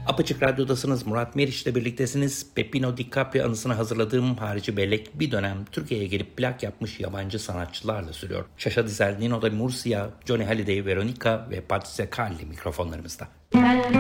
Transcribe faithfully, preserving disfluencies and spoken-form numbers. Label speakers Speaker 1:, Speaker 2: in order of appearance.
Speaker 1: Apaçık Radyo'dasınız. Murat Meriç'le birliktesiniz. Peppino DiCaprio anısına hazırladığım harici bellek bir dönem Türkiye'ye gelip plak yapmış yabancı sanatçılarla sürüyor. Şaşa Dizel, Nino de Murcia, Johnny Hallyday, Veronica ve Patricia Cavalli mikrofonlarımızda.